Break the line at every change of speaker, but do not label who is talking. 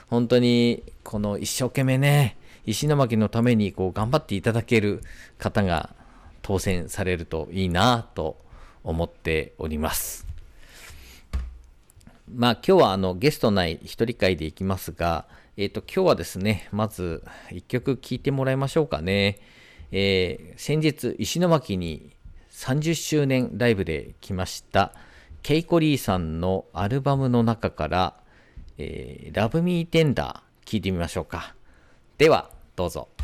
本当にこの一生懸命ね、石巻のために頑張っていただける方が当選されるといいなと思っております。今日はゲストない一人会でいきますが、今日はですね、まず一曲聴いてもらいましょうかね。先日石巻に30周年ライブで来ましたケイコリーさんのアルバムの中から「ラブミーテンダー」聴いてみましょうか。ではどうぞ。